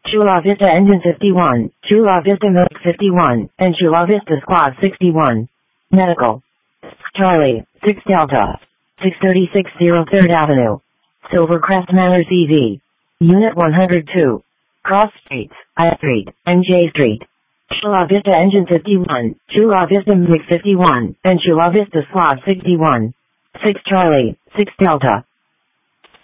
Chula Vista Engine 51, Chula Vista Milk 51, and Chula Vista Squad 61. Medical. Charlie, 6 Delta. 636 03rd Avenue. Silvercrest Manor CV. Unit 102. Cross Streets, I Street, and J Street. Chula Vista Engine 51, Chula Vista Milk 51, and Chula Vista Squad 61. 6 Charlie, 6 Delta.